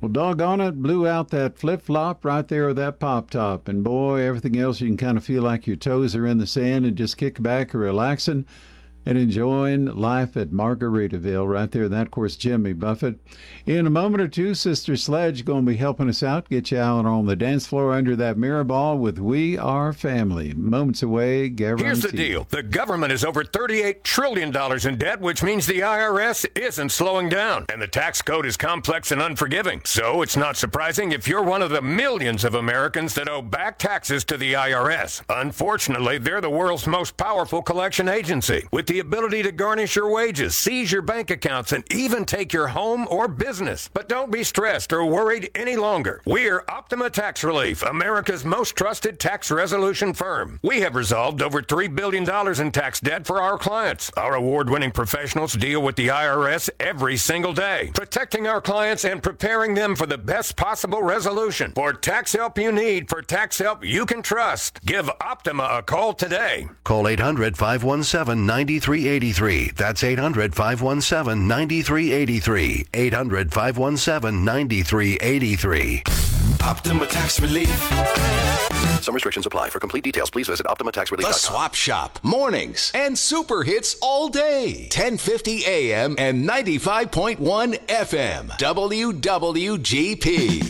Well, doggone it, blew out that flip-flop right there with that pop-top. And boy, everything else, you can kind of feel like your toes are in the sand and just kick back and relaxing and enjoying life at Margaritaville right there. That, of course, Jimmy Buffett. In a moment or two, Sister Sledge going to be helping us out, get you out on the dance floor under that mirror ball with We Are Family. Moments away, guaranteed. Here's the deal. The government is over $38 trillion in debt, which means the IRS isn't slowing down. And the tax code is complex and unforgiving. So it's not surprising if you're one of the millions of Americans that owe back taxes to the IRS. Unfortunately, they're the world's most powerful collection agency, with the ability to garnish your wages, seize your bank accounts, and even take your home or business. But don't be stressed or worried any longer. We're Optima Tax Relief, America's most trusted tax resolution firm. We have resolved over $3 billion in tax debt for our clients. Our award-winning professionals deal with the IRS every single day, protecting our clients and preparing them for the best possible resolution. For tax help you need, for tax help you can trust, give Optima a call today. Call 800-517-9383. That's 800-517-9383. 800-517-9383. Optima Tax Relief. Some restrictions apply. For complete details, please visit OptimaTaxRelief.com. The Swap Shop. Mornings and super hits all day. 1050 AM and 95.1 FM. WWGP.